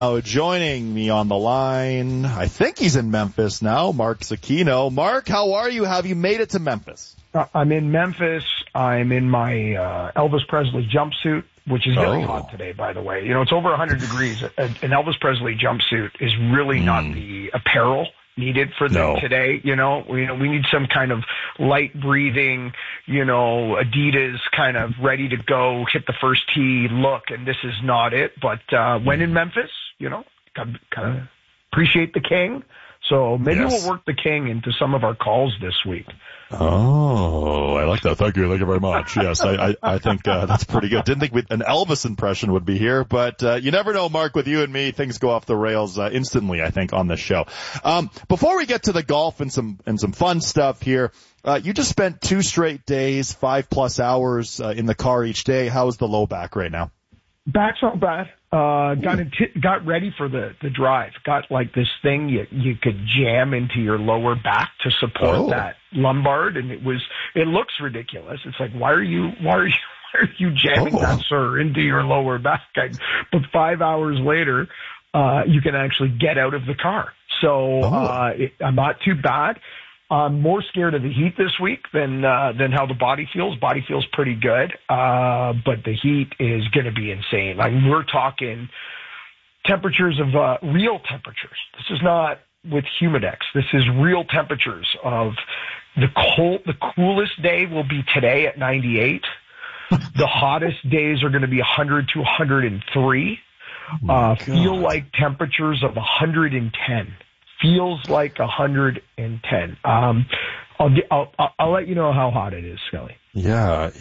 Joining me on the line, I think he's in Memphis now, Mark Zecchino. Mark, how are you? Have you made it to Memphis? I'm in Memphis. I'm in my Elvis Presley jumpsuit, which is very hot today, by the way. You know, it's over 100 degrees. An Elvis Presley jumpsuit is really not the apparel needed for today. You know, we need some kind of light breathing, Adidas kind of ready to go, hit the first tee look, and this is not it. But when in Memphis, kind of appreciate the king. So maybe we'll work the king into some of our calls this week. Oh, I like that. Thank you very much. Yes, I think that's pretty good. Didn't think an Elvis impression would be here, but you never know, Mark. With you and me, things go off the rails instantly, I think, on this show. Before we get to the golf and some fun stuff here, you just spent 2 straight days, 5+ hours in the car each day. How is the low back right now? Back's not bad. Got ready for the drive. Got like this thing you could jam into your lower back to support that lumbar, and it looks ridiculous. It's like, why are you jamming that, sir, into your lower back? But 5 hours later, you can actually get out of the car. So I'm not too bad. I'm more scared of the heat this week than how the body feels. Body feels pretty good, but the heat is going to be insane. Like, we're talking temperatures of real temperatures. This is not with Humidex. This is real temperatures of the coolest day will be today at 98. The hottest days are going to be 100 to 103. Feel like temperatures of 110. Feels like 110. I'll let you know how hot it is, Skelly. Yeah.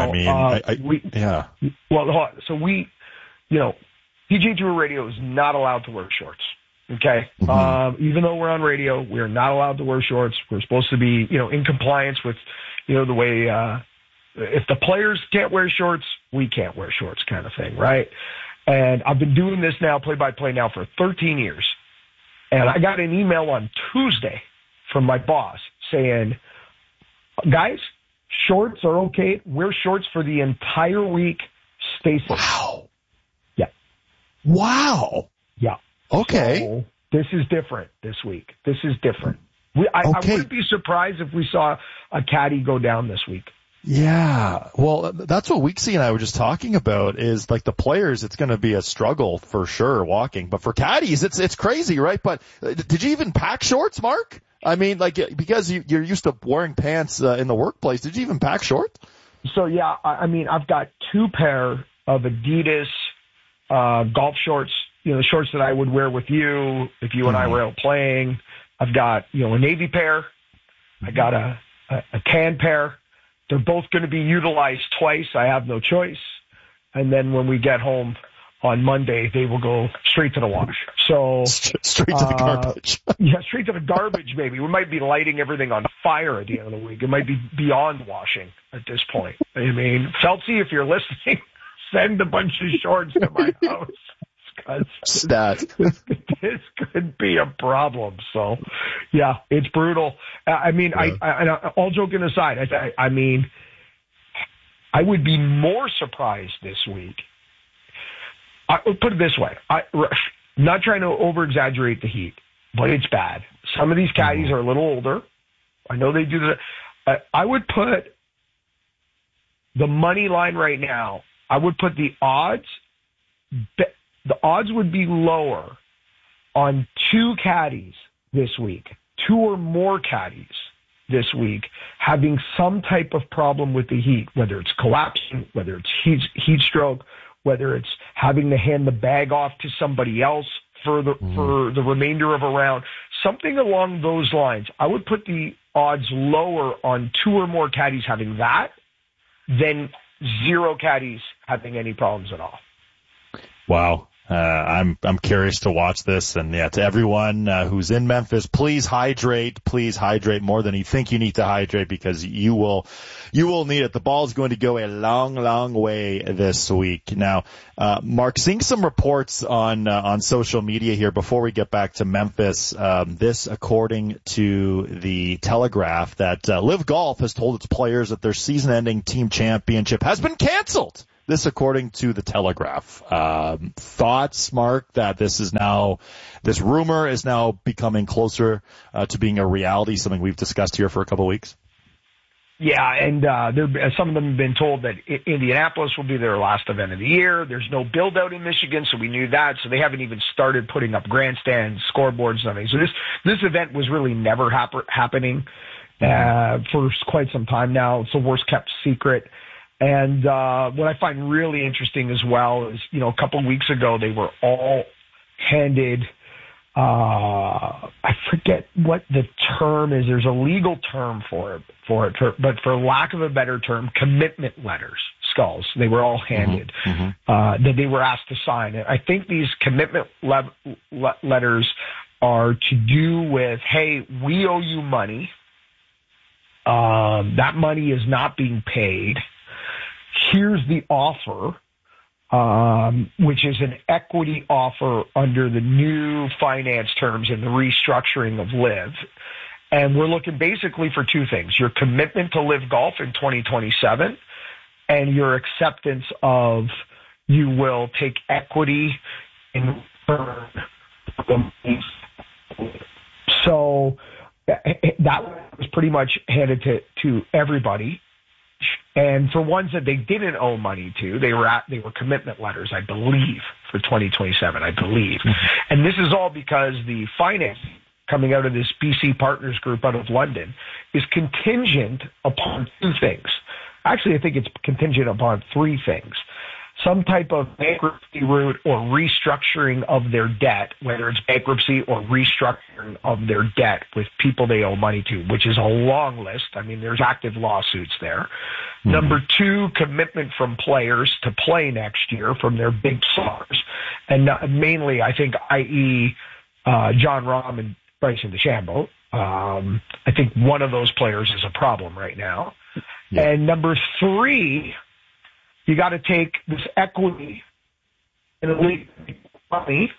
PGA Tour Radio is not allowed to wear shorts. Okay. Even though we're on radio, we're not allowed to wear shorts. We're supposed to be, in compliance with, the way, if the players can't wear shorts, we can't wear shorts, kind of thing. Right. And I've been doing this now, play-by-play now, for 13 years. And I got an email on Tuesday from my boss saying, guys, shorts are okay. Wear shorts for the entire week. Stay safe. Wow. Yeah. Wow. Yeah. Okay. So this is different this week. This is different. I wouldn't be surprised if we saw a caddy go down this week. Yeah. Well, that's what Weeksy and I were just talking about, is like the players, it's going to be a struggle for sure walking. But for caddies, it's crazy, right? But did you even pack shorts, Mark? I mean, like, because you're used to wearing pants in the workplace, did you even pack shorts? So, yeah, I've got 2 pair of Adidas golf shorts, the shorts that I would wear with you if you and I were out playing. I've got, a navy pair. I got a tan pair. They're both going to be utilized twice. I have no choice. And then when we get home on Monday, they will go straight to the wash. So straight to the garbage. Yeah, straight to the garbage, maybe. We might be lighting everything on fire at the end of the week. It might be beyond washing at this point. I mean, Feltzy, if you're listening, send a bunch of shorts to my house. This could be a problem. So, yeah, it's brutal. All joking aside, I would be more surprised this week. I'll put it this way. Not trying to over-exaggerate the heat, but it's bad. Some of these caddies are a little older. I know they do that. I would put the money line right now. I would put the odds. The odds would be lower on 2 caddies this week, 2 or more caddies this week, having some type of problem with the heat, whether it's collapsing, whether it's heat stroke, whether it's having to hand the bag off to somebody else for the remainder of a round, something along those lines. I would put the odds lower on 2 or more caddies having that than 0 caddies having any problems at all. Wow. I'm curious to watch this, and to everyone who's in Memphis, please hydrate more than you think you need to hydrate, because you will need it. The ball is going to go a long, long way this week. Now, Mark, seeing some reports on social media here before we get back to Memphis. This, according to the Telegraph, that Live Golf has told its players that their season-ending team championship has been canceled This according to the Telegraph. Thoughts, Mark, that this rumor is now becoming closer to being a reality, something we've discussed here for a couple of weeks? Yeah, and some of them have been told that Indianapolis will be their last event of the year. There's no build-out in Michigan, so we knew that. So they haven't even started putting up grandstands, scoreboards, nothing. So this event was really never happening for quite some time now. It's the worst-kept secret. And what I find really interesting as well is, a couple of weeks ago, they were all handed I forget what the term is. There's a legal term for it, but for lack of a better term, commitment letters, skulls. They were all handed that they were asked to sign. And I think these commitment letters are to do with, hey, we owe you money. That money is not being paid. Here's the offer. Which is an equity offer under the new finance terms and the restructuring of LIV. And we're looking basically for two things: your commitment to LIV Golf in 2027 and your acceptance of you will take equity in return. So that was pretty much handed to everybody. And for ones that they didn't owe money to, they were commitment letters, I believe, for 2027, I believe. And this is all because the finance coming out of this BC Partners Group out of London is contingent upon two things. Actually, I think it's contingent upon three things. Some type of bankruptcy route or restructuring of their debt, whether it's bankruptcy or restructuring of their debt with people they owe money to, which is a long list. I mean, there's active lawsuits there. Number two, commitment from players to play next year from their big stars. And mainly, I think, i.e., Jon Rahm and Bryson DeChambeau. I think one of those players is a problem right now. Yeah. And number three, you got to take this equity and money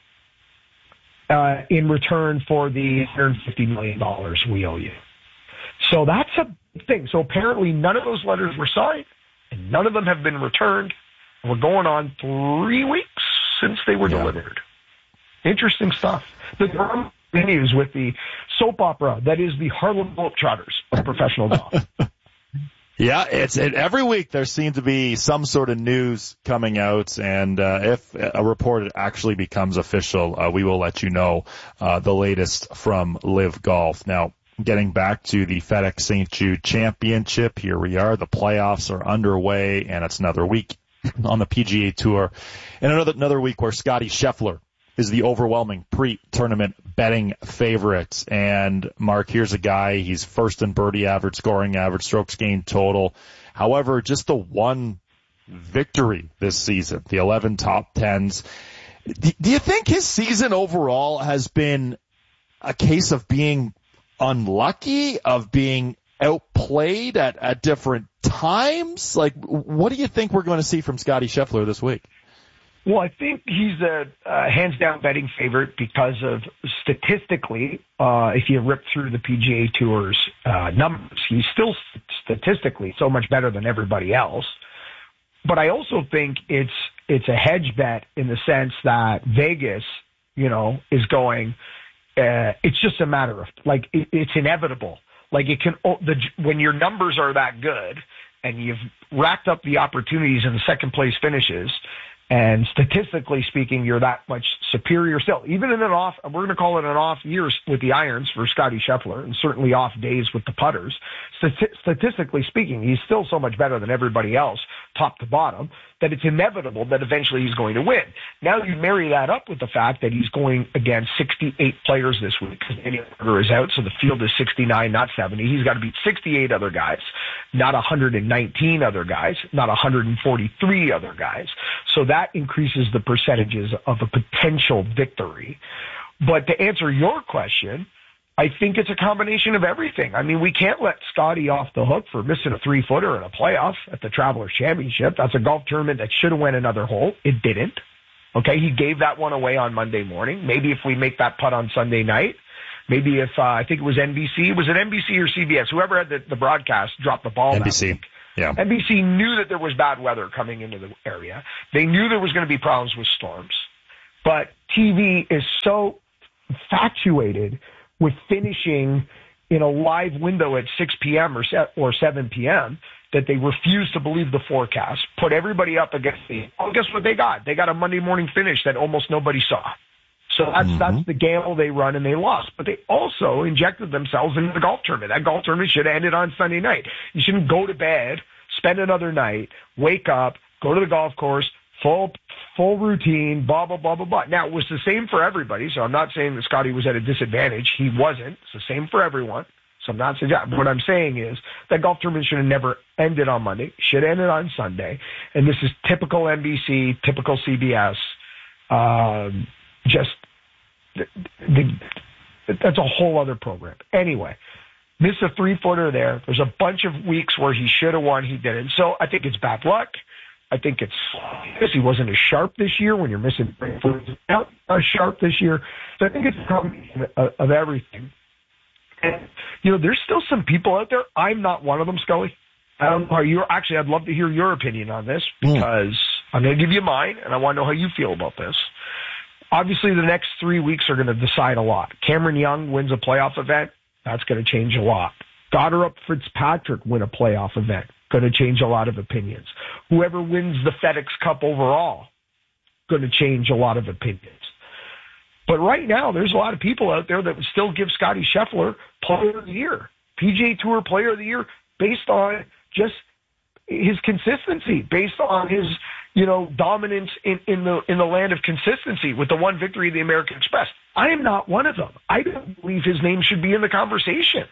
in return for the $150 million we owe you. So that's a big thing. So apparently none of those letters were signed, and none of them have been returned. We're going on 3 weeks since they were delivered. Interesting stuff. The drama continues with the soap opera that is the Harlem Globetrotters of professional golf. Yeah, every week there seems to be some sort of news coming out, and if a report actually becomes official, we will let you know the latest from LIV Golf. Now, getting back to the FedEx St. Jude Championship, here we are. The playoffs are underway, and it's another week on the PGA Tour, and another week where Scottie Scheffler is the overwhelming pre-tournament betting favorite. And Mark, here's a guy, he's first in birdie average, scoring average, strokes gained total. However, just the one victory this season, the 11 top tens. Do you think his season overall has been a case of being unlucky, of being outplayed at different times? Like, what do you think we're going to see from Scottie Scheffler this week? Well, I think he's a hands-down betting favorite because of statistically, if you rip through the PGA Tour's numbers, he's still statistically so much better than everybody else. But I also think it's a hedge bet in the sense that Vegas, is going. It's just a matter of it's inevitable. Like when your numbers are that good and you've racked up the opportunities in the second place finishes. And statistically speaking, you're that much superior still. Even in an off, we're going to call it an off year with the irons for Scottie Scheffler, and certainly off days with the putters. Statistically speaking, he's still so much better than everybody else, top to bottom, that it's inevitable that eventually he's going to win. Now you marry that up with the fact that he's going against 68 players this week because Danny Berger is out, so the field is 69, not 70. He's got to beat 68 other guys, not 119 other guys, not 143 other guys. So that increases the percentages of a potential victory. But to answer your question, I think it's a combination of everything. I mean, we can't let Scottie off the hook for missing a 3-footer in a playoff at the Travelers Championship. That's a golf tournament that should have went another hole. It didn't. Okay, he gave that one away on Monday morning. Maybe if we make that putt on Sunday night, maybe if I think it was NBC. Was it NBC or CBS? Whoever had the broadcast dropped the ball. NBC. Yeah. NBC knew that there was bad weather coming into the area. They knew there was going to be problems with storms. But TV is so infatuated with finishing in a live window at 6 p.m. or 7 p.m. that they refuse to believe the forecast, put everybody up against guess what they got? They got a Monday morning finish that almost nobody saw. So that's the gamble they run, and they lost. But they also injected themselves into the golf tournament. That golf tournament should have ended on Sunday night. You shouldn't go to bed, spend another night, wake up, go to the golf course, full routine, blah, blah, blah, blah, blah. Now, it was the same for everybody, so I'm not saying that Scotty was at a disadvantage. He wasn't. It's the same for everyone. So I'm not suggesting. What I'm saying is that golf tournament should have never ended on Monday. Should have ended on Sunday. And this is typical NBC, typical CBS. That's a whole other program. Anyway, missed a 3-footer there. There's a bunch of weeks where he should have won. He didn't. So I think it's bad luck. I think it's because he wasn't as sharp this year when you're missing 3-footers. Not as sharp this year. So I think it's a combination of everything. And, there's still some people out there. I'm not one of them, Scully. I don't know how you're. Actually, I'd love to hear your opinion on this because I'm going to give you mine, and I want to know how you feel about this. Obviously, the next 3 weeks are going to decide a lot. Cameron Young wins a playoff event. That's going to change a lot. Goddard Fitzpatrick win a playoff event. Going to change a lot of opinions. Whoever wins the FedEx Cup overall, going to change a lot of opinions. But right now, there's a lot of people out there that would still give Scotty Scheffler Player of the Year, PGA Tour Player of the Year, based on just his consistency, based on his dominance in the land of consistency with the one victory of the American Express. I am not one of them. I don't believe his name should be in the conversation.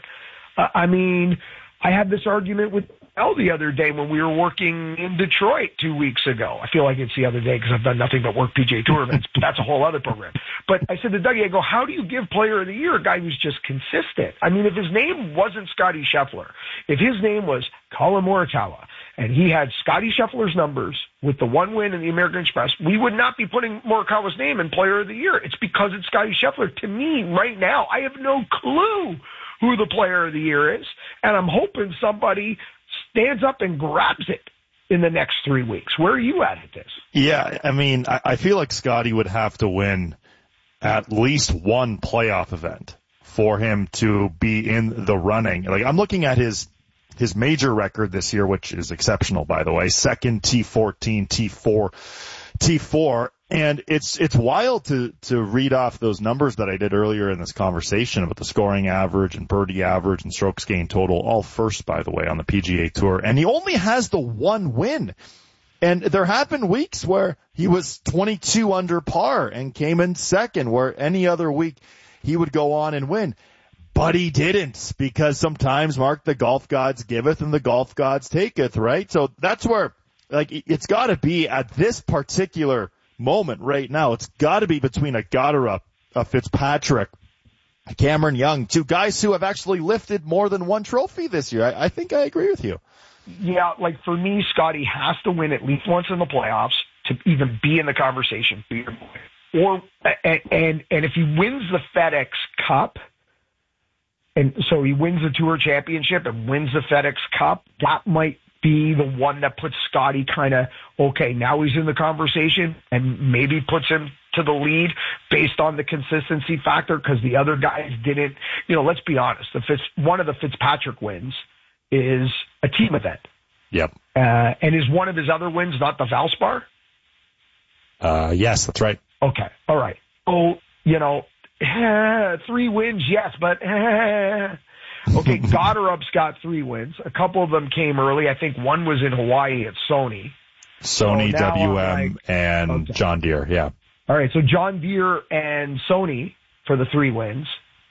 I had this argument with L the other day when we were working in Detroit 2 weeks ago. I feel like it's the other day because I've done nothing but work PGA Tour events, but that's a whole other program. But I said to Dougie, I go, how do you give Player of the Year a guy who's just consistent? I mean, if his name wasn't Scotty Scheffler, if his name was Colin Morikawa, and he had Scotty Scheffler's numbers with the one win in the American Express, we would not be putting Morikawa's name in Player of the Year. It's because it's Scotty Scheffler. To me, right now, I have no clue who the Player of the Year is, and I'm hoping somebody stands up and grabs it in the next 3 weeks. Where are you at this? Yeah, I mean, I feel like Scotty would have to win at least one playoff event for him to be in the running. Like, I'm looking at his major record this year, which is exceptional, by the way. Second, T14, T4. And it's wild to read off those numbers that I did earlier in this conversation about the scoring average and birdie average and strokes gained total, all first, by the way, on the PGA Tour. And he only has the one win. And there have been weeks where he was 22 under par and came in second, where any other week he would go on and win. But he didn't, because sometimes, Mark, the golf gods giveth and the golf gods taketh, right? So that's where, like, it's got to be at this particular moment right now. It's got to be between a Goddard, a Fitzpatrick, a Cameron Young, two guys who have actually lifted more than one trophy this year. I think I agree with you. Yeah, like for me, Scotty has to win at least once in the playoffs to even be in the conversation. And if he wins the FedEx Cup, and so he wins the Tour Championship and wins the FedEx Cup, that might be the one that puts Scotty kind of, okay, now he's in the conversation, and maybe puts him to the lead based on the consistency factor, because the other guys didn't. Let's be honest. One of the Fitzpatrick wins is a team event. Yep. And is one of his other wins not the Valspar? Yes, that's right. Okay. All right. Oh, 3 wins, yes, but okay, Goddard's got 3 wins. A couple of them came early. I think one was in Hawaii at Sony. Sony, WM, and okay. John Deere, yeah. All right, so John Deere and Sony for the 3 wins.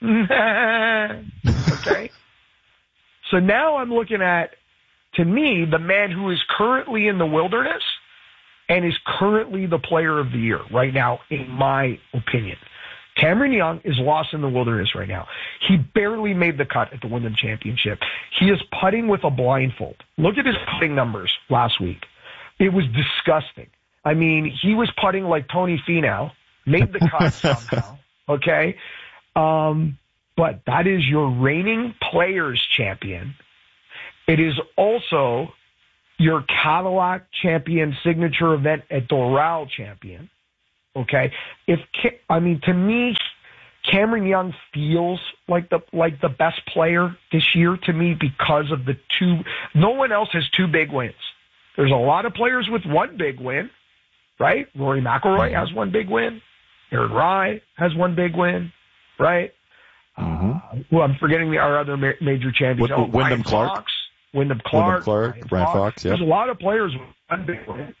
Okay. So now I'm looking at, to me, the man who is currently in the wilderness and is currently the Player of the Year right now, in my opinion. Cameron Young is lost in the wilderness right now. He barely made the cut at the Wyndham Championship. He is putting with a blindfold. Look at his putting numbers last week. It was disgusting. I mean, he was putting like Tony Finau, made the cut somehow, okay? But that is your reigning Players Champion. It is also your Cadillac Champion signature event at Doral Champion. Okay, to me, Cameron Young feels like the best player this year to me because of the two. No one else has two big wins. There's a lot of players with one big win, right? Rory McIlroy has one big win. Aaron Rai has one big win, right? Well, I'm forgetting our other major champions. Wyndham Clark. Wyndham Clark. Brian Fox. Yeah. There's a lot of players with one big win.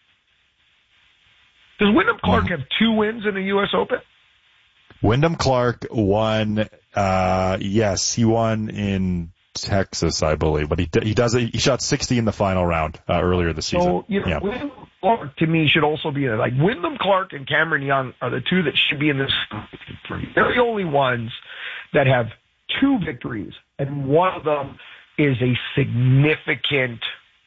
Does Wyndham Clark have two wins in the U.S. Open? Wyndham Clark won. Yes, he won in Texas, I believe, but he shot 60 in the final round earlier this season. So, Wyndham Clark to me should also be like Wyndham Clark and Cameron Young are the two that should be in this. They're the only ones that have two victories, and one of them is a significant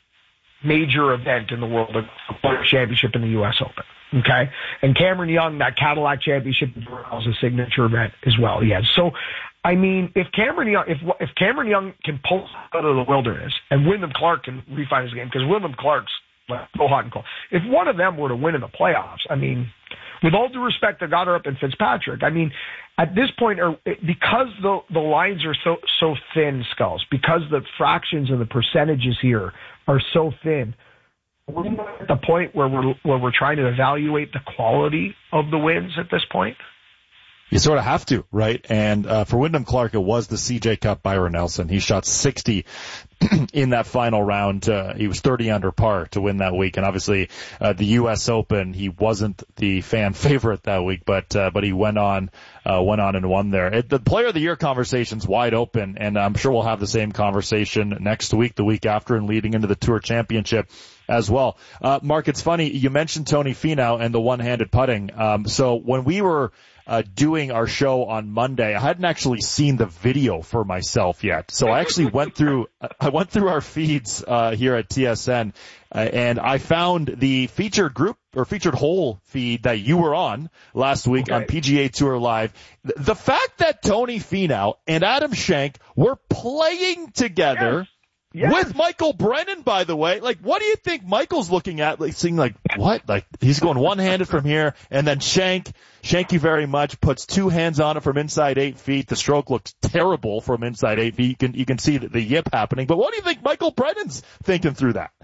major event in the World Championship in the U.S. Open. Okay, and Cameron Young, that Cadillac Championship is a signature event as well. Yeah, so I mean, if Cameron Young can pull out of the wilderness and Wyndham Clark can refine his game, because Wyndham Clark's so hot and cold. If one of them were to win in the playoffs, I mean, with all due respect to Goddard and Fitzpatrick, I mean, at this point, because the lines are so thin, Skulls, because the fractions and the percentages here are so thin. We're at the point where we're trying to evaluate the quality of the wins at this point. You sort of have to, right? And for Wyndham Clark, it was the CJ Cup Byron Nelson. He shot 60 in that final round. He was 30 under par to win that week. And obviously, the U.S. Open, he wasn't the fan favorite that week, but he went on and won there. The Player of the Year conversation's wide open, and I'm sure we'll have the same conversation next week, the week after, and leading into the Tour Championship as well. Mark, it's funny, you mentioned Tony Finau and the one-handed putting. So when we were doing our show on Monday, I hadn't actually seen the video for myself yet. So I actually went through our feeds here at TSN, and I found the featured hole feed that you were on last week on PGA Tour Live. The fact that Tony Finau and Adam Schenk were playing together. Yes. With Michael Brennan, by the way, like, what do you think Michael's looking at, like, seeing, like, what? Like, he's going one-handed from here, and then thank you very much, puts two hands on it from inside 8 feet. The stroke looks terrible from inside 8 feet. You can see the yip happening. But what do you think Michael Brennan's thinking through that?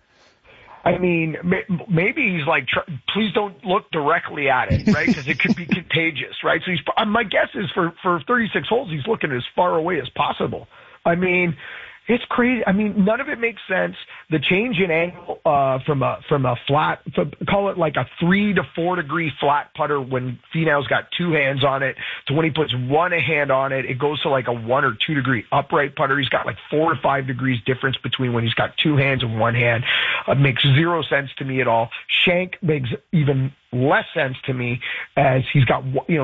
I mean, maybe he's like, please don't look directly at it, right? Because it could be contagious, right? So my guess is for 36 holes, he's looking as far away as possible. I mean, it's crazy. I mean, none of it makes sense. The change in angle from a flat, call it like a 3 to 4 degree flat putter when Finau's got two hands on it, to when he puts one hand on it, it goes to like a 1 or 2 degree upright putter. He's got like 4 to 5 degrees difference between when he's got two hands and one hand. It makes zero sense to me at all. Schenk makes even less sense to me, as he's got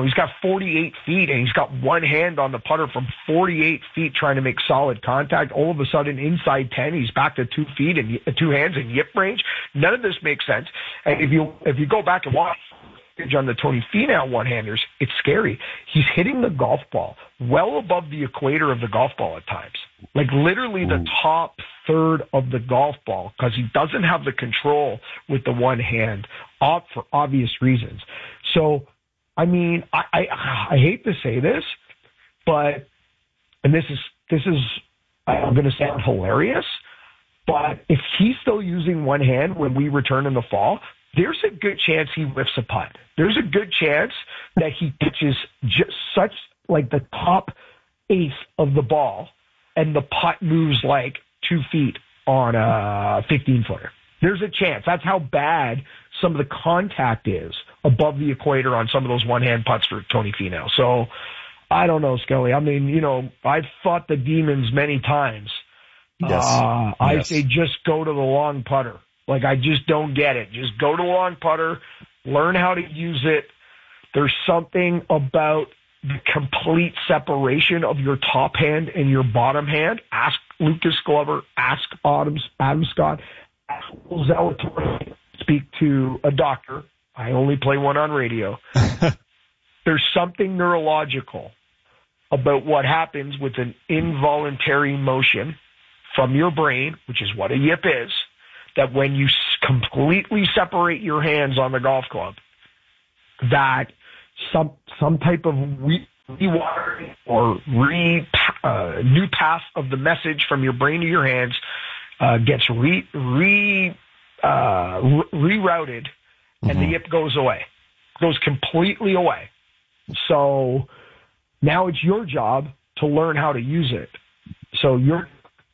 48 feet and he's got one hand on the putter from 48 feet trying to make solid contact. All of a sudden inside 10, he's back to 2 feet and 2 hands in yip range. None of this makes sense. And if you go back and watch on the Tony Finau one-handers, it's scary. He's hitting the golf ball well above the equator of the golf ball at times. Like literally the top third of the golf ball, because he doesn't have the control with the one hand, for obvious reasons. So, I mean, I hate to say this, but, and this is I'm going to sound hilarious, but if he's still using one hand when we return in the fall, there's a good chance he whiffs a putt. There's a good chance that he pitches just such like the top eighth of the ball, and the putt moves like 2 feet on a 15-footer. There's a chance. That's how bad some of the contact is above the equator on some of those one-hand putts for Tony Finau. So I don't know, Scully. I mean, I've fought the demons many times. Yes. I say just go to the long putter. Like, I just don't get it. Just go to a long putter, learn how to use it. There's something about the complete separation of your top hand and your bottom hand. Ask Lucas Glover, ask Adam Scott, ask Will Zalatoris, speak to a doctor. I only play one on radio. There's something neurological about what happens with an involuntary motion from your brain, which is what a yip is, that when you completely separate your hands on the golf club, that some type of rewatering or new path of the message from your brain to your hands gets rerouted, and the yip goes away, goes completely away. So now it's your job to learn how to use it. So you're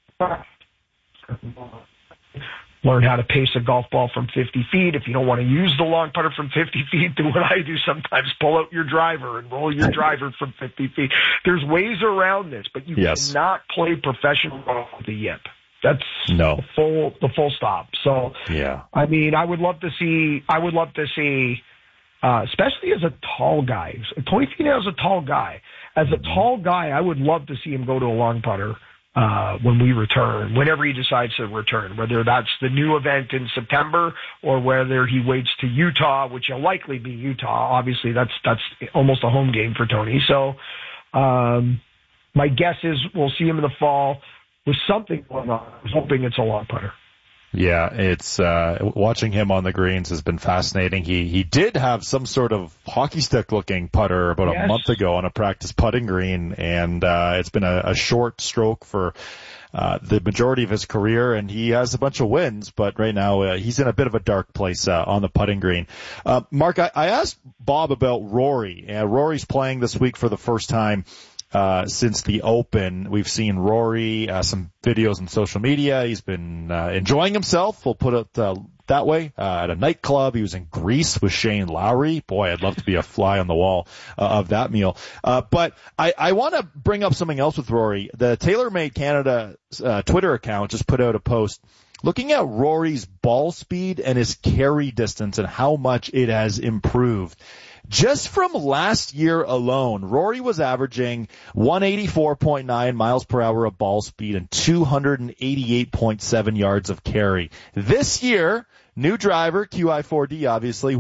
learn how to pace a golf ball from 50 feet. If you don't want to use the long putter from 50 feet, do what I do sometimes, pull out your driver and roll your driver from 50 feet. There's ways around this, but you cannot play professional golf with a yip. That's the full stop. So, I mean, I would love to see, especially as a tall guy. Tony Finau is a tall guy. As a tall guy, I would love to see him go to a long putter when we return, whenever he decides to return, whether that's the new event in September or whether he waits to Utah, which will likely be Utah. Obviously, that's almost a home game for Tony. So my guess is we'll see him in the fall with something going on. I'm hoping it's a long putter. Yeah, it's watching him on the greens has been fascinating. He did have some sort of hockey stick looking putter about a month ago on a practice putting green, and it's been a short stroke for the majority of his career, and he has a bunch of wins, but right now he's in a bit of a dark place on the putting green. Mark, I asked Bob about Rory. Rory's playing this week for the first time since the Open. We've seen Rory, some videos on social media. He's been enjoying himself, we'll put it that way, at a nightclub. He was in Greece with Shane Lowry. Boy, I'd love to be a fly on the wall of that meal. But I want to bring up something else with Rory. The TaylorMade Canada Twitter account just put out a post looking at Rory's ball speed and his carry distance and how much it has improved. Just from last year alone, Rory was averaging 184.9 miles per hour of ball speed and 288.7 yards of carry. This year, new driver, QI4D obviously,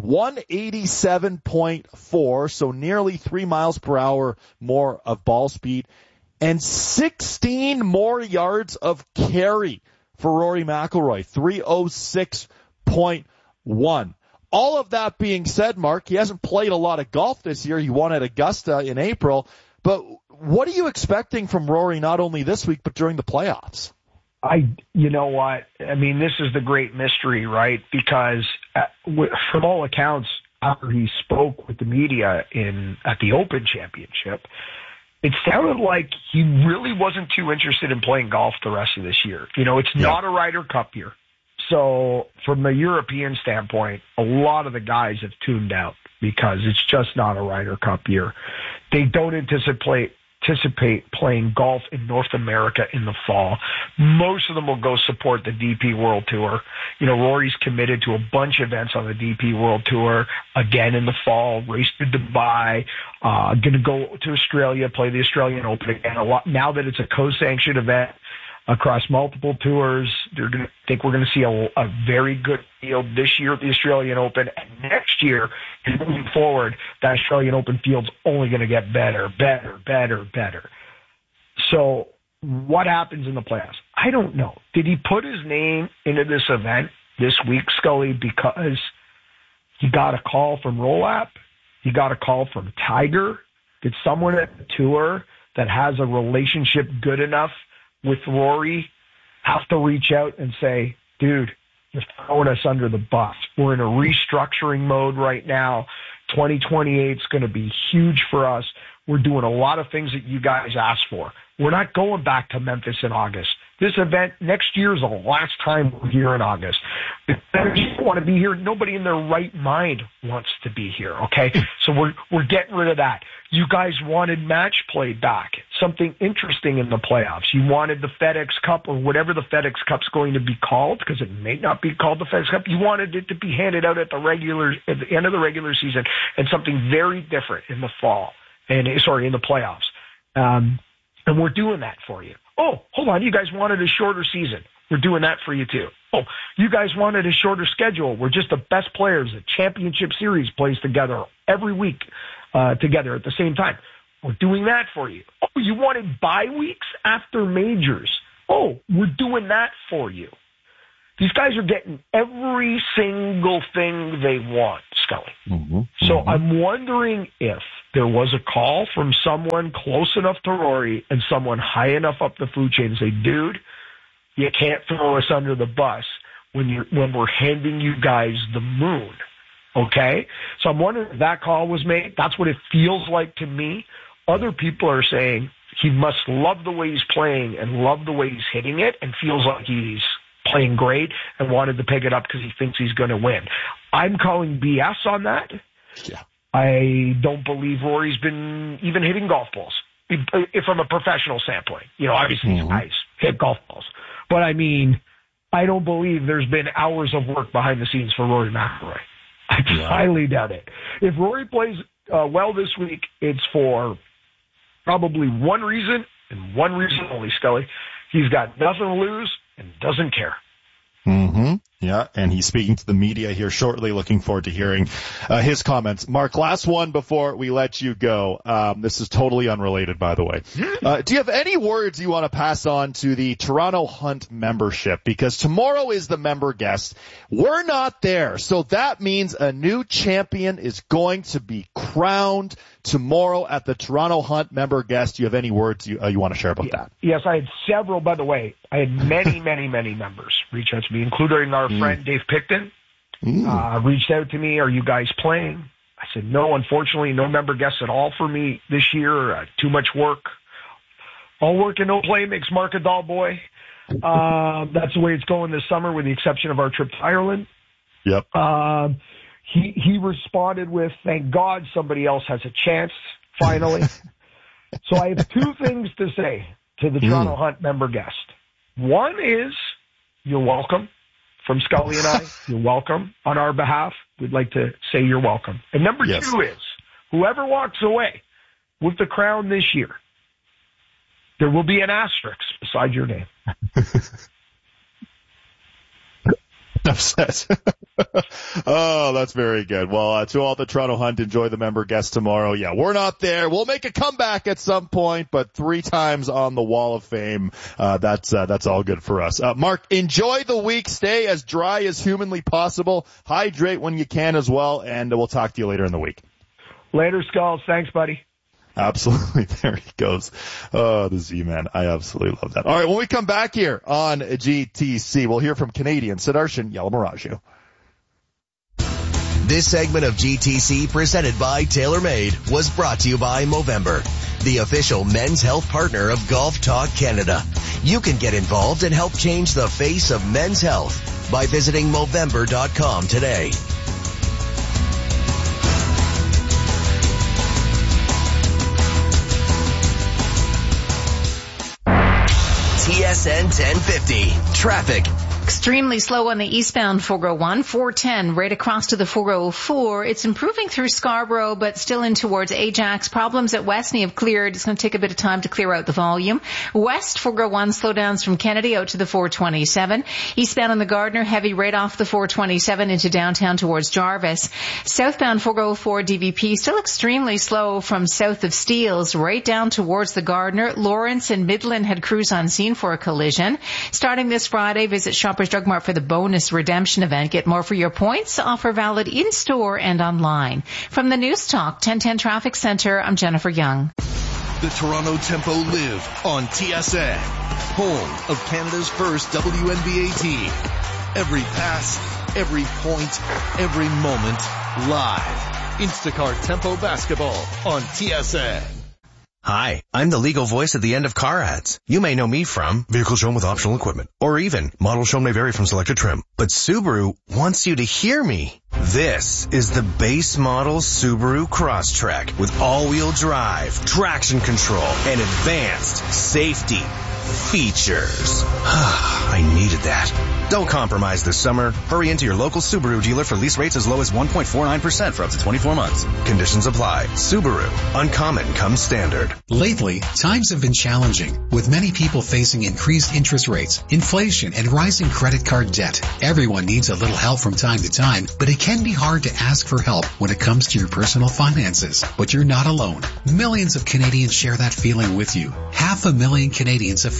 187.4, so nearly 3 miles per hour more of ball speed, and 16 more yards of carry for Rory McIlroy, 306.1. All of that being said, Mark, he hasn't played a lot of golf this year. He won at Augusta in April. But what are you expecting from Rory not only this week but during the playoffs? You know what? I mean, this is the great mystery, right? Because from all accounts, after he spoke with the media at the Open Championship, it sounded like he really wasn't too interested in playing golf the rest of this year. You know, it's not a Ryder Cup year. So from a European standpoint, a lot of the guys have tuned out because it's just not a Ryder Cup year. They don't anticipate playing golf in North America in the fall. Most of them will go support the DP World Tour. You know, Rory's committed to a bunch of events on the DP World Tour again in the fall, race to Dubai, going to go to Australia, play the Australian Open again. Now that it's a co-sanctioned event across multiple tours, I think we're going to see a very good field this year at the Australian Open. And next year, and moving forward, the Australian Open field's only going to get better. So what happens in the playoffs? I don't know. Did he put his name into this event this week, Scully, because he got a call from Roll-Up? He got a call from Tiger? Did someone at the tour that has a relationship good enough with Rory have to reach out and say, dude, you're throwing us under the bus. We're in a restructuring mode right now. 2028 is going to be huge for us. We're doing a lot of things that you guys asked for. We're not going back to Memphis in August. This event next year is the last time we're here in August. If you want to be here, nobody in their right mind wants to be here, okay? So we're getting rid of that. You guys wanted match play back, something interesting in the playoffs. You wanted the FedEx Cup or whatever the FedEx Cup's going to be called, because it may not be called the FedEx Cup. You wanted it to be handed out at the end of the regular season, and something very different in the fall, in the playoffs. And we're doing that for you. Oh, hold on. You guys wanted a shorter season. We're doing that for you too. Oh, you guys wanted a shorter schedule. We're just the best players. The championship series plays together every week together at the same time. We're doing that for you. Oh, you wanted bye weeks after majors. Oh, we're doing that for you. These guys are getting every single thing they want, Scully. Mm-hmm. So I'm wondering if there was a call from someone close enough to Rory and someone high enough up the food chain to say, dude, you can't throw us under the bus when we're handing you guys the moon. Okay? So I'm wondering if that call was made. That's what it feels like to me. Other people are saying he must love the way he's playing and love the way he's hitting it and feels like he's playing great and wanted to pick it up because he thinks he's going to win. I'm calling BS on that. Yeah. I don't believe Rory's been even hitting golf balls if from a professional standpoint. You know, obviously these guys hit golf balls. But I mean, I don't believe there's been hours of work behind the scenes for Rory McIlroy. I highly doubt it. If Rory plays well this week, it's for probably one reason and one reason only, Scully. He's got nothing to lose and doesn't care. Mm-hmm. Yeah, and he's speaking to the media here shortly. Looking forward to hearing his comments. Mark, last one before we let you go. This is totally unrelated, by the way. Do you have any words you want to pass on to the Toronto Hunt membership? Because tomorrow is the member guest. We're not there, so that means a new champion is going to be crowned tomorrow at the Toronto Hunt member guest. Do you have any words you want to share about that? Yes, I had several, by the way. I had many, many, many members reach out to me, including our friend Dave Picton. Reached out to me, are you guys playing? I said, no, unfortunately, no member guests at all for me this year. Too much work. All work and no play makes Mark a dull boy. That's the way it's going this summer, with the exception of our trip to Ireland. Yep. He responded with, thank God somebody else has a chance, finally. So I have two things to say to the Toronto Hunt member guest. One is, you're welcome. From Scully and I, you're welcome. On our behalf, we'd like to say you're welcome. And number two is, whoever walks away with the crown this year, there will be an asterisk beside your name. Upset. Oh, that's very good. Well, to all the Toronto Hunt, enjoy the member guest tomorrow. Yeah, we're not there. We'll make a comeback at some point, but 3 times on the Wall of Fame. That's all good for us. Mark, enjoy the week. Stay as dry as humanly possible. Hydrate when you can as well, and we'll talk to you later in the week. Later, Skulls. Thanks, buddy. Absolutely. There he goes. Oh, the Z-Man. I absolutely love that. All right. When we come back here on GTC, we'll hear from Canadian Sudarshan Yalamaraju. This segment of GTC, presented by TaylorMade, was brought to you by Movember, the official men's health partner of Golf Talk Canada. You can get involved and help change the face of men's health by visiting Movember.com today. TSN 1050. Traffic. Extremely slow on the eastbound 401, 410 right across to the 404. It's improving through Scarborough, but still in towards Ajax. Problems at Westney have cleared. It's going to take a bit of time to clear out the volume. West 401 slowdowns from Kennedy out to the 427. Eastbound on the Gardiner, heavy right off the 427 into downtown towards Jarvis. Southbound 404 DVP still extremely slow from south of Steeles right down towards the Gardiner. Lawrence and Midland had crews on scene for a collision. Starting this Friday, visit Shoppers Drug Mart for the bonus redemption event. Get more for your points. Offer valid in-store and online. From the News Talk 1010 Traffic Center, I'm Jennifer Young. The Toronto Tempo live on TSN, home of Canada's first WNBA team. Every pass, every point, every moment, live. Instacart Tempo Basketball on TSN. Hi, I'm the legal voice at the end of car ads. You may know me from vehicle shown with optional equipment, or even model shown may vary from selected trim. But Subaru wants you to hear me. This is the base model Subaru Crosstrek with all-wheel drive, traction control, and advanced safety features. I needed that. Don't compromise this summer. Hurry into your local Subaru dealer for lease rates as low as 1.49% for up to 24 months. Conditions apply. Subaru. Uncommon comes standard. Lately, times have been challenging, with many people facing increased interest rates, inflation, and rising credit card debt. Everyone needs a little help from time to time, but it can be hard to ask for help when it comes to your personal finances. But you're not alone. Millions of Canadians share that feeling with you. 500,000 Canadians have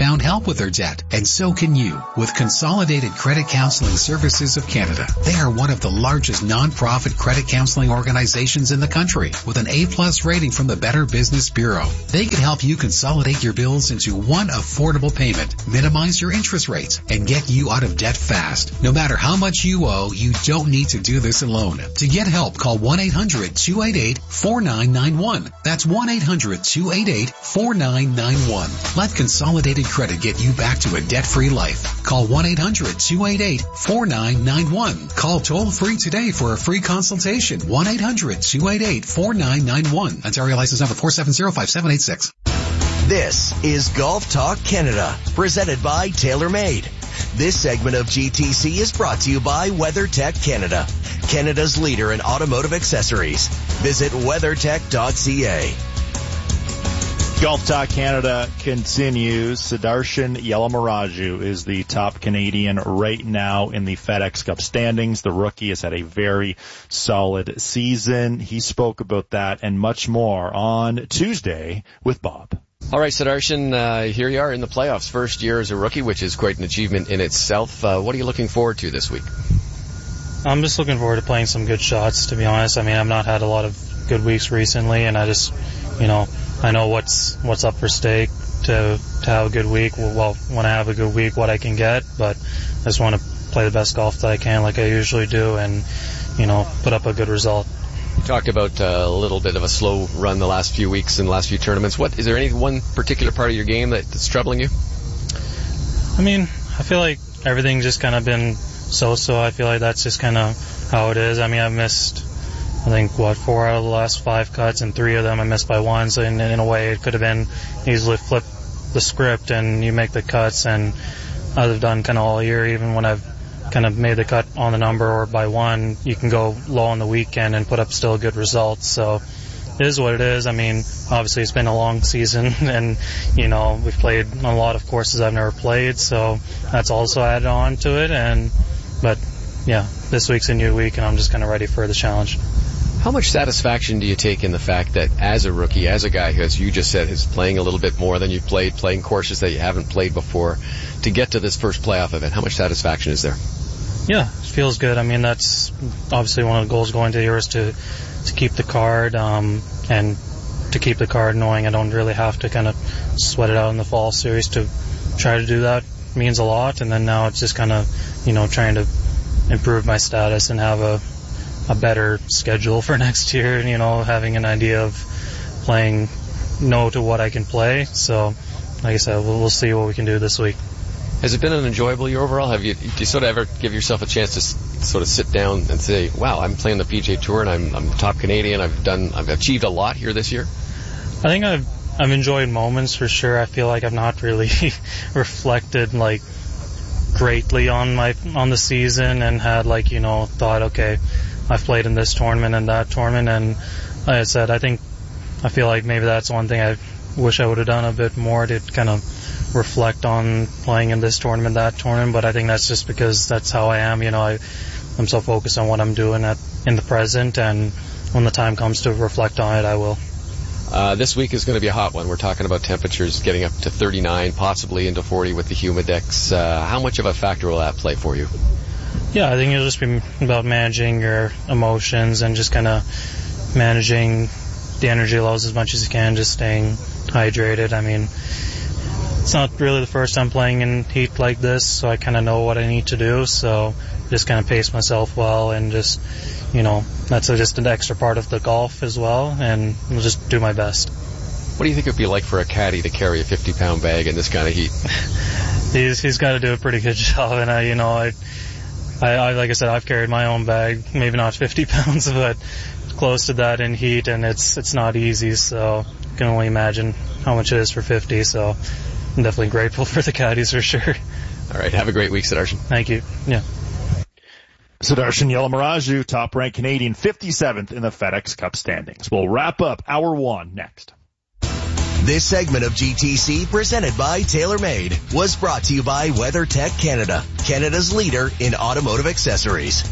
found help with their debt, and so can you with Consolidated Credit Counseling Services of Canada. They are one of the largest non-profit credit counseling organizations in the country with an A+ rating from the Better Business Bureau. They can help you consolidate your bills into one affordable payment, minimize your interest rates, and get you out of debt fast. No matter how much you owe, you don't need to do this alone. To get help, call 1-800-288-4991. That's 1-800-288-4991. Let Consolidated Credit get you back to a debt-free life. Call 1-800-288-4991. Call toll-free today for a free consultation. 1-800-288-4991. Ontario license number 4705786. This is Golf Talk Canada, presented by TaylorMade. This segment of GTC is brought to you by WeatherTech Canada, Canada's leader in automotive accessories. Visit weathertech.ca. Golf Talk Canada continues. Sudarshan Yalamaraju is the top Canadian right now in the FedEx Cup standings. The rookie has had a very solid season. He spoke about that and much more on Tuesday with Bob. All right, Sudarshan, here you are in the playoffs. First year as a rookie, which is quite an achievement in itself. What are you looking forward to this week? I'm just looking forward to playing some good shots, to be honest. I mean, I've not had a lot of good weeks recently, and I just, I know what's up for stake to have a good week. Well, when I have a good week, what I can get, but I just want to play the best golf that I can like I usually do and, put up a good result. You talked about a little bit of a slow run the last few weeks and the last few tournaments. Is there any one particular part of your game that's troubling you? I mean, I feel like everything's just kind of been so-so. I feel like that's just kind of how it is. I mean, I've missed, 4 out of the last 5 cuts, and 3 of them I missed by 1. So in a way, it could have been easily flip the script and you make the cuts. And I've done kind of all year, even when I've kind of made the cut on the number or by 1, you can go low on the weekend and put up still good results. So it is what it is. I mean, obviously it's been a long season and, we've played on a lot of courses I've never played. So that's also added on to it. But yeah, this week's a new week and I'm just kind of ready for the challenge. How much satisfaction do you take in the fact that as a rookie, as a guy who, as you just said, is playing a little bit more than you've played, playing courses that you haven't played before, to get to this first playoff event, how much satisfaction is there? Yeah, it feels good. I mean, that's obviously one of the goals going to here is to keep the card, and to keep the card knowing I don't really have to kind of sweat it out in the fall series. To try to do that means a lot, and then now it's just kind of, trying to improve my status and have a better schedule for next year, having an idea of playing to what I can play. So, like I said, we'll see what we can do this week. Has it been an enjoyable year overall? Do you sort of ever give yourself a chance to sort of sit down and say, wow, I'm playing the PGA Tour and I'm the top Canadian. I've achieved a lot here this year? I think I've enjoyed moments for sure. I feel like I've not really reflected greatly on the season and had thought, okay, I've played in this tournament and that tournament, and like I said, I feel like maybe that's one thing I wish I would have done a bit more to kind of reflect on playing in this tournament, that tournament, but I think that's just because that's how I am. I'm so focused on what I'm doing in the present, and when the time comes to reflect on it, I will. This week is going to be a hot one. We're talking about temperatures getting up to 39, possibly into 40 with the humidex. How much of a factor will that play for you? Yeah, I think it'll just be about managing your emotions and just kind of managing the energy levels as much as you can, just staying hydrated. I mean, it's not really the first time playing in heat like this, so I kind of know what I need to do. So just kind of pace myself well and just, that's just an extra part of the golf as well, and I'll just do my best. What do you think it would be like for a caddy to carry a 50-pound bag in this kind of heat? He's got to do a pretty good job, and I like I said, I've carried my own bag, maybe not 50 pounds, but close to that in heat, and it's not easy, so I can only imagine how much it is for 50, so I'm definitely grateful for the caddies for sure. All right, have a great week, Sudarshan. Thank you. Yeah. Sudarshan Yalamaraju, top-ranked Canadian, 57th in the FedEx Cup standings. We'll wrap up Hour 1 next. This segment of GTC, presented by TaylorMade, was brought to you by WeatherTech Canada, Canada's leader in automotive accessories.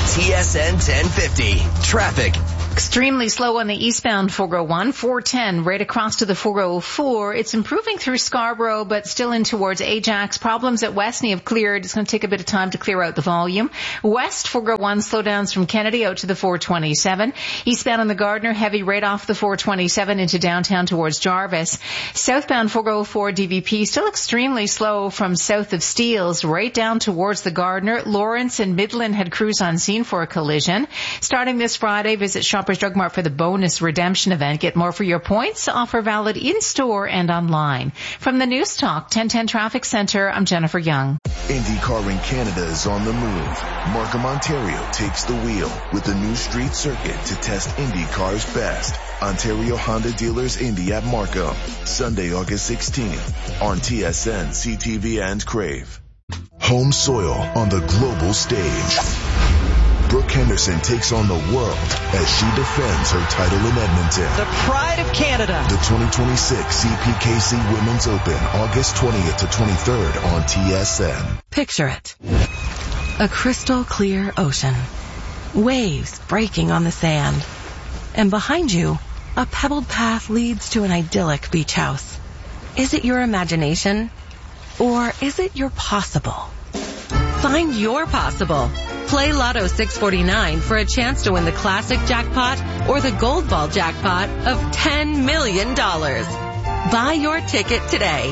TSN 1050. Traffic. Extremely slow on the eastbound 401, 410 right across to the 404. It's improving through Scarborough, but still in towards Ajax. Problems at Westney have cleared. It's going to take a bit of time to clear out the volume. West 401 slowdowns from Kennedy out to the 427. Eastbound on the Gardner, heavy right off the 427 into downtown towards Jarvis. Southbound 404 DVP still extremely slow from south of Steeles right down towards the Gardner. Lawrence and Midland had crews on scene for a collision. Starting this Friday, visit Shoppers Drug Mart for the bonus redemption event. Get more for your points. Offer valid in-store and online. From the News Talk 1010 Traffic Center, I'm Jennifer Young. IndyCar in Canada is on the move. Markham, Ontario takes the wheel with the new street circuit to test IndyCar's best. Ontario Honda Dealers Indy at Markham, Sunday, August 16th on TSN, CTV, and Crave. Home soil on the global stage. Brooke Henderson takes on the world as she defends her title in Edmonton. The pride of Canada. The 2026 CPKC Women's Open, August 20th to 23rd on TSN. Picture it. A crystal clear ocean. Waves breaking on the sand. And behind you, a pebbled path leads to an idyllic beach house. Is it your imagination? Or is it your possible? Find your possible. Play Lotto 649 for a chance to win the classic jackpot or the gold ball jackpot of $10 million. Buy your ticket today.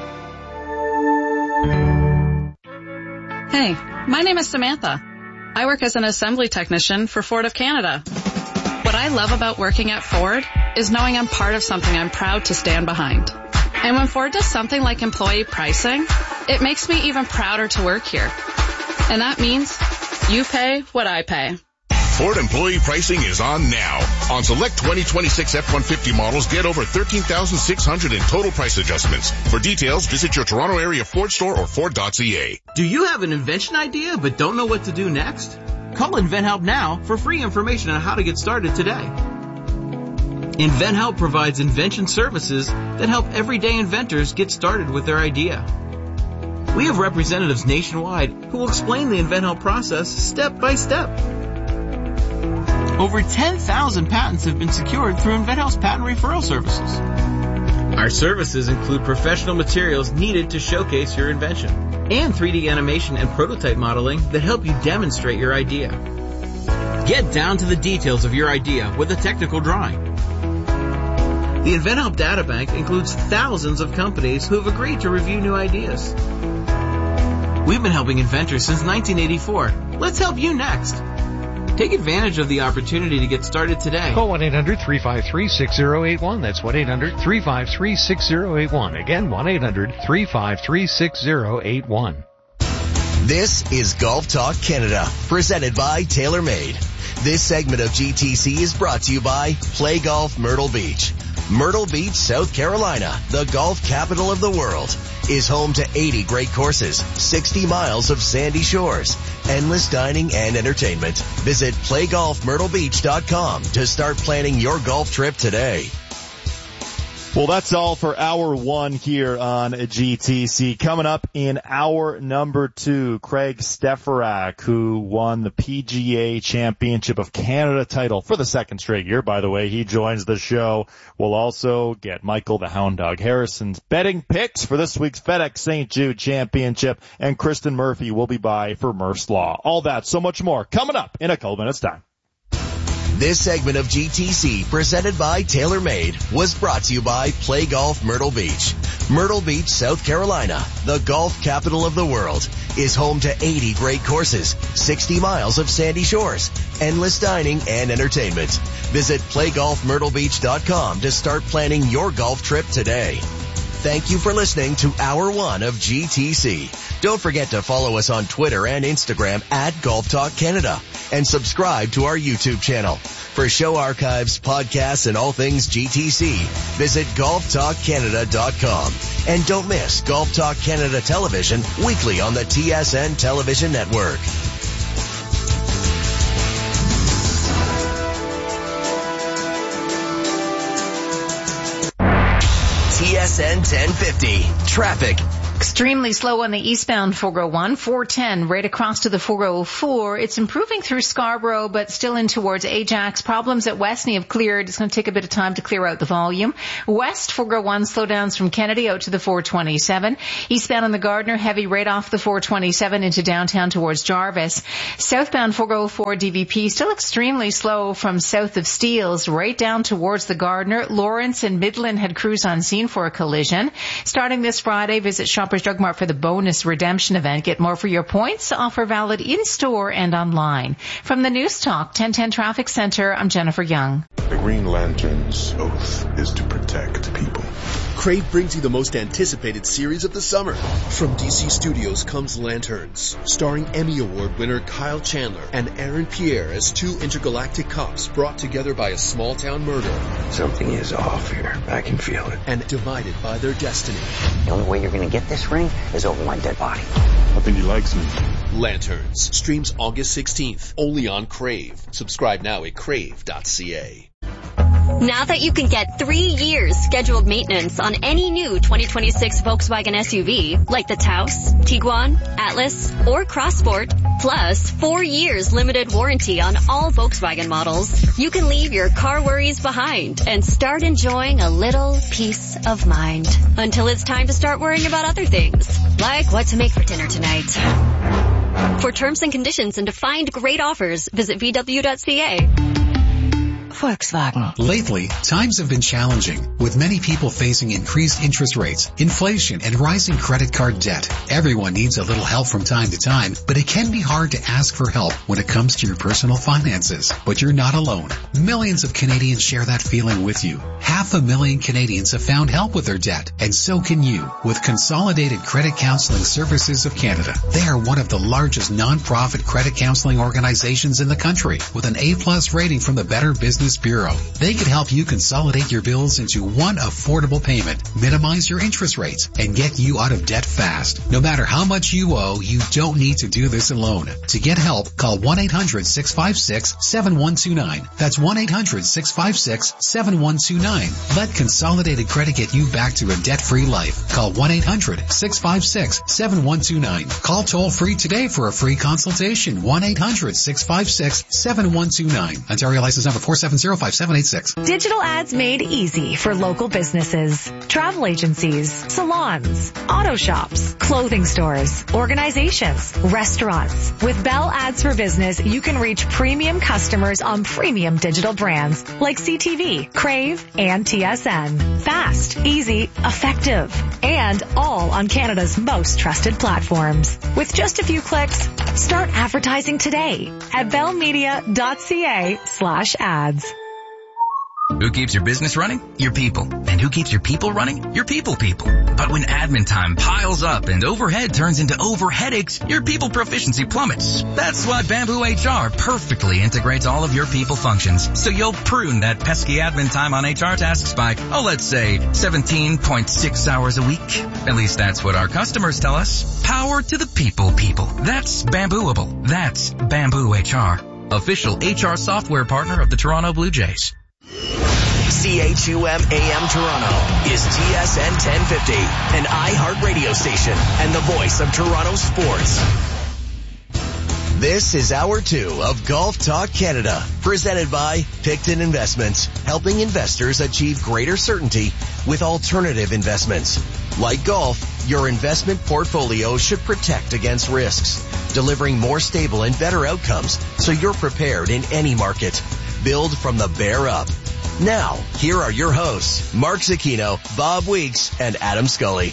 Hey, my name is Samantha. I work as an assembly technician for Ford of Canada. What I love about working at Ford is knowing I'm part of something I'm proud to stand behind. And when Ford does something like employee pricing, it makes me even prouder to work here. And that means you pay what I pay. Ford employee pricing is on now. On select 2026 F-150 models, get over $13,600 in total price adjustments. For details, visit your Toronto area Ford store or Ford.ca. Do you have an invention idea but don't know what to do next? Call InventHelp now for free information on how to get started today. InventHelp provides invention services that help everyday inventors get started with their idea. We have representatives nationwide who will explain the InventHelp process step by step. Over 10,000 patents have been secured through InventHelp's patent referral services. Our services include professional materials needed to showcase your invention and 3D animation and prototype modeling that help you demonstrate your idea. Get down to the details of your idea with a technical drawing. The InventHelp Databank includes thousands of companies who have agreed to review new ideas. We've been helping inventors since 1984. Let's help you next. Take advantage of the opportunity to get started today. Call 1-800-353-6081. That's 1-800-353-6081. Again, 1-800-353-6081. This is Golf Talk Canada, presented by TaylorMade. This segment of GTC is brought to you by Play Golf Myrtle Beach. Myrtle Beach, South Carolina, the golf capital of the world, is home to 80 great courses, 60 miles of sandy shores, endless dining and entertainment. Visit playgolfmyrtlebeach.com to start planning your golf trip today. Well, that's all for hour one here on GTC. Coming up in hour number two, Craig Stefarak, who won the PGA Championship of Canada title for the second straight year, by the way. He joins the show. We'll also get Michael the Hound Dog Harrison's betting picks for this week's FedEx St. Jude Championship, and Kristen Murphy will be by for Murph's Law. All that, so much more, coming up in a couple minutes' time. This segment of GTC, presented by TaylorMade, was brought to you by Play Golf Myrtle Beach. Myrtle Beach, South Carolina, the golf capital of the world, is home to 80 great courses, 60 miles of sandy shores, endless dining and entertainment. Visit playgolfmyrtlebeach.com to start planning your golf trip today. Thank you for listening to Hour 1 of GTC. Don't forget to follow us on Twitter and Instagram at Golf Talk Canada, and subscribe to our YouTube channel. For show archives, podcasts, and all things GTC, visit golftalkcanada.com. And don't miss Golf Talk Canada Television weekly on the TSN Television Network. TSN 1050. Traffic. Extremely slow on the eastbound 401, 410 right across to the 404. It's improving through Scarborough, but still in towards Ajax. Problems at Westney have cleared. It's going to take a bit of time to clear out the volume. West 401 slowdowns from Kennedy out to the 427. Eastbound on the Gardner, heavy right off the 427 into downtown towards Jarvis. Southbound 404 DVP still extremely slow from south of Steeles right down towards the Gardner. Lawrence and Midland had crews on scene for a collision. Starting this Friday, visit Shoppers Drug Mart for the bonus redemption event. Get more for your points. Offer valid in-store and online. From the News Talk 1010 Traffic Center, I'm Jennifer Young. The Green Lantern's oath is to protect people. Crave brings you the most anticipated series of the summer. From DC Studios comes Lanterns, starring Emmy Award winner Kyle Chandler and Aaron Pierre as two intergalactic cops brought together by a small-town murder. Something is off here. I can feel it. And divided by their destiny. The only way you're going to get this ring is over my dead body. I think he likes me. Lanterns streams August 16th, only on Crave. Subscribe now at crave.ca. Now that you can get 3 years scheduled maintenance on any new 2026 Volkswagen SUV, like the Taos, Tiguan, Atlas, or Crossport, plus 4 years limited warranty on all Volkswagen models, you can leave your car worries behind and start enjoying a little peace of mind. Until it's time to start worrying about other things, like what to make for dinner tonight. For terms and conditions and to find great offers, visit VW.ca. Volkswagen. Lately, times have been challenging, with many people facing increased interest rates, inflation, and rising credit card debt. Everyone needs a little help from time to time, but it can be hard to ask for help when it comes to your personal finances. But you're not alone. Millions of Canadians share that feeling with you. 500,000 Canadians have found help with their debt, and so can you with Consolidated Credit Counseling Services of Canada. They are one of the largest non-profit credit counseling organizations in the country, with an A+ rating from the Better Business Bureau. They can help you consolidate your bills into one affordable payment, minimize your interest rates, and get you out of debt fast. No matter how much you owe, you don't need to do this alone. To get help, call 1-800-656-7129. That's 1-800-656-7129. Let Consolidated Credit get you back to a debt-free life. Call 1-800-656-7129. Call toll-free today for a free consultation. 1-800-656-7129. Ontario license number 4705786. Digital ads made easy for local businesses, travel agencies, salons, auto shops, clothing stores, organizations, restaurants. With Bell Ads for Business, you can reach premium customers on premium digital brands like CTV, Crave, and TSN. Fast, easy, effective, and all on Canada's most trusted platforms. With just a few clicks, start advertising today at bellmedia.ca/ads. Who keeps your business running? Your people. And who keeps your people running? Your people. But when admin time piles up and overhead turns into overheadaches, your people proficiency plummets. That's why Bamboo HR perfectly integrates all of your people functions. So you'll prune that pesky admin time on HR tasks by, let's say 17.6 hours a week. At least that's what our customers tell us. Power to the people. That's Bambooable. That's Bamboo HR. Official HR software partner of the Toronto Blue Jays. CHUM AM Toronto is TSN 1050, an iHeart radio station and the voice of Toronto sports. This is Hour 2 of Golf Talk Canada, presented by Picton Investments, helping investors achieve greater certainty with alternative investments. Like golf, your investment portfolio should protect against risks, delivering more stable and better outcomes so you're prepared in any market. Build from the bear up. Now, here are your hosts, Mark Zecchino, Bob Weeks, and Adam Scully.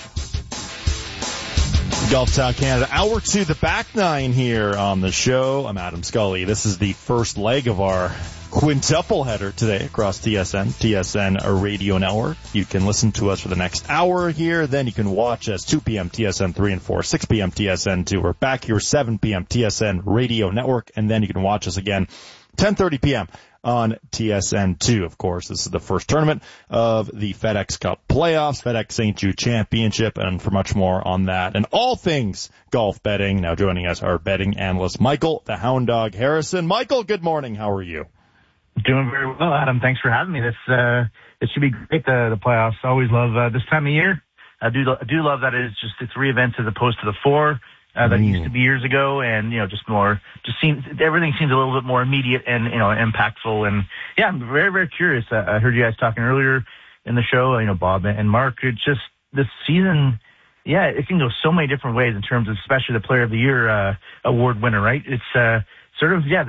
Golf Talk Canada, Hour 2, the back nine here on the show. I'm Adam Scully. This is the first leg of our quintuple header today across TSN Radio Network. You can listen to us for the next hour here. Then you can watch us 2 p.m. TSN 3 and 4, 6 p.m. TSN 2. We're back here 7 p.m. TSN Radio Network. And then you can watch us again 10:30 p.m. on TSN2. Of course, this is the first tournament of the FedEx Cup playoffs, FedEx St. Jude Championship, and for much more on that and all things golf betting. Now joining us, our betting analyst, Michael the Hound Dog Harrison. Michael, good morning. How are you? Doing very well, Adam. Thanks for having me. It should be great, the playoffs. Always love this time of year. I do love that it's just the 3 events as opposed to the 4 that it used to be years ago, and everything seems a little bit more immediate and impactful. And yeah, I'm very, very curious. I heard you guys talking earlier in the show, Bob and Mark. It's just this season. Yeah, it can go so many different ways in terms of especially the Player of the Year award winner, right? It's sort of